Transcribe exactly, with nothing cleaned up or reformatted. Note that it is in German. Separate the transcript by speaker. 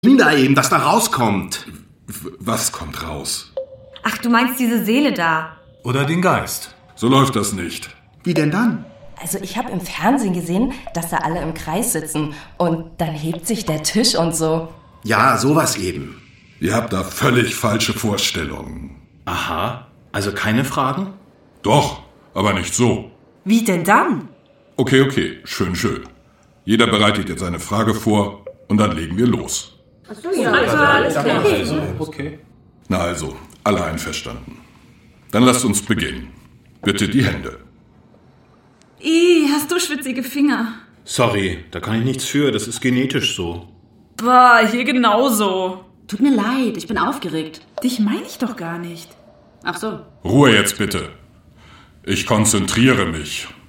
Speaker 1: da eben, das da rauskommt.
Speaker 2: W- Was kommt raus?
Speaker 3: Ach, du meinst diese Seele da?
Speaker 4: Oder den Geist.
Speaker 2: So läuft das nicht.
Speaker 1: Wie denn dann?
Speaker 5: Also ich habe im Fernsehen gesehen, dass da alle im Kreis sitzen und dann hebt sich der Tisch und so.
Speaker 1: Ja, sowas eben.
Speaker 2: Ihr habt da völlig falsche Vorstellungen.
Speaker 6: Aha, also keine Fragen?
Speaker 2: Doch, aber nicht so.
Speaker 7: Wie denn dann?
Speaker 2: Okay, okay, schön, schön. Jeder bereitet jetzt eine Frage vor und dann legen wir los.
Speaker 4: Okay.
Speaker 2: Na also, alle einverstanden. Dann lasst uns beginnen. Bitte die Hände.
Speaker 7: Ih, hast du schwitzige Finger?
Speaker 6: Sorry, da kann ich nichts für, das ist genetisch so.
Speaker 7: Boah, hier genauso.
Speaker 8: Tut mir leid, ich bin aufgeregt.
Speaker 7: Dich meine ich doch gar nicht.
Speaker 8: Ach so.
Speaker 2: Ruhe jetzt bitte. Ich konzentriere mich.